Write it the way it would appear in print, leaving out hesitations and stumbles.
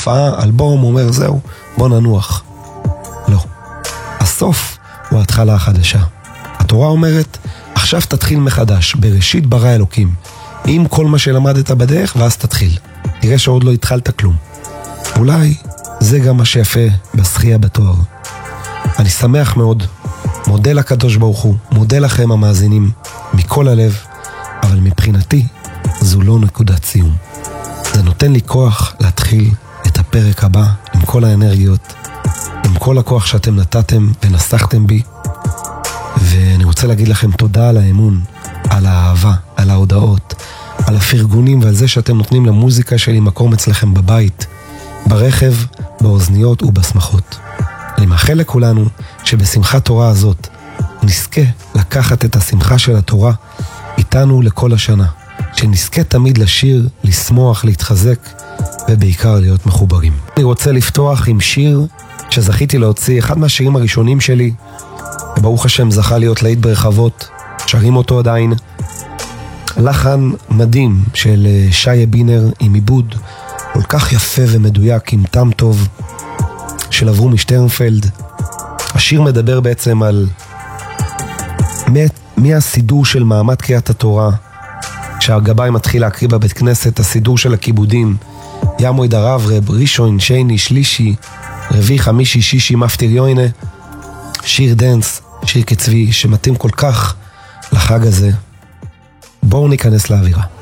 הופעה, אלבום, הוא אומר זהו, בוא ננוח. לא. הסוף הוא ההתחלה החדשה. התורה אומרת, עכשיו תתחיל מחדש, בראשית ברא אלוקים. עם כל מה שלמדת בדרך, ואז תתחיל. תראה שעוד לא התחלת כלום. אולי זה גם מה שיפה בשחייה בתואר. אני שמח מאוד, מודה לקדוש ברוך הוא, מודה לכם המאזינים, מכל הלב, אבל מבחינתי זו לא נקודת סיום. זה נותן לי כוח להתחיל את הפרק הבא עם כל האנרגיות, עם כל הכוח שאתם נתתם ונסחתם בי, ואני רוצה להגיד לכם תודה על האמון, על האהבה, על ההודעות, על הפרגונים ועל זה שאתם נותנים למוזיקה שלי מקום אצלכם בבית, ברכב, באוזניות ובשמחות. אני מאחל לכולנו שבשמחת תורה הזאת נזכה לקחת את השמחה של התורה איתנו לכל השנה, שנזכה תמיד לשיר, לשמוח, להתחזק ובעיקר להיות מחוברים. אני רוצה לפתוח עם שיר שזכיתי להוציא, אחד מהשירים הראשונים שלי, וברוך השם זכה להיות להיט ברחבות, שרים אותו עדיין, לחן מדהים של שי בינר עם עיבוד כל כך יפה ומדויק עם טעם טוב של אברום שטרנפלד. השיר מדבר בעצם על מהסידור של מעמד קריאת התורה, שהגבאי מתחיל להקריא בבית כנסת, הסידור של הכיבודים, ימוי דרב רב, ראשון, שני, שלישי, רביעי, חמישי, שישי, מפטיר יוינה, שיר דנס, שיר קצבי שמתאים כל כך לחג הזה. בואו ניכנס לאווירה.